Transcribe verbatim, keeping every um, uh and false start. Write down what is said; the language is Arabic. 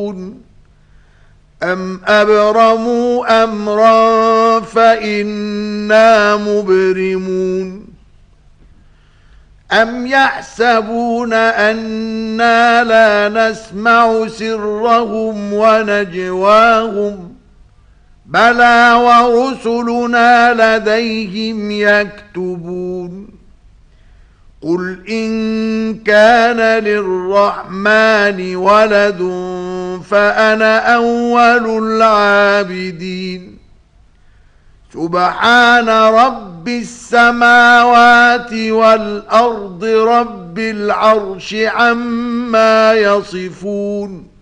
يكتبون أم أبرموا أمرا فإنا مبرمون أم يحسبون أنا لا نسمع سرهم ونجواهم بلى ورسلنا لديهم يكتبون قل إن كان للرحمن ولد فأنا أول العابدين سبحان رب السماوات والأرض رب العرش عما يصفون